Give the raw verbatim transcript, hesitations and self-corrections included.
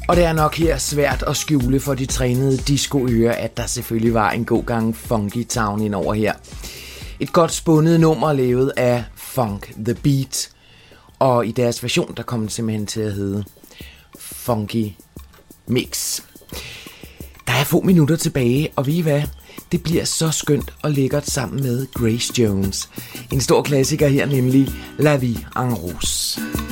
Og det er nok her svært at skjule for de trænede disco-ører, at der selvfølgelig var en god gang Funky Town ind over her. Et godt spundet nummer lavet af Funk The Beat, og i deres version, der kom den simpelthen til at hedde Funky Mix. Der er få minutter tilbage, og ved I hvad? Det bliver så skønt og lækkert sammen med Grace Jones. En stor klassiker her, nemlig La Vie en Rose.